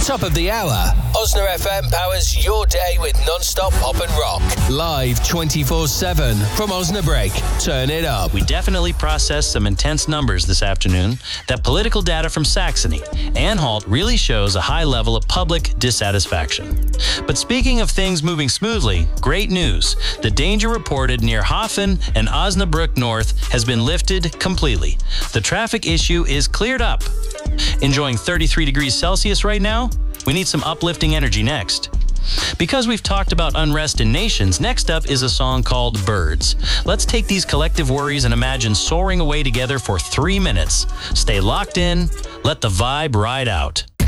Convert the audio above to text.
Top of the hour. Osna FM powers your day with non-stop pop and rock. Live 24/7 from Osnabrück. Turn it up. We definitely processed some intense numbers this afternoon. That political data from Saxony, Anhalt, really shows a high level of public dissatisfaction. But speaking of things moving smoothly, great news. The danger reported near Hafen and Osnabrück North has been lifted completely. The traffic issue is cleared up. Enjoying 33 degrees Celsius right now? We need some uplifting energy next. Because we've talked about unrest in nations, next up is a song called Birds. Let's take these collective worries and imagine soaring away together for 3 minutes. Stay locked in, let the vibe ride out.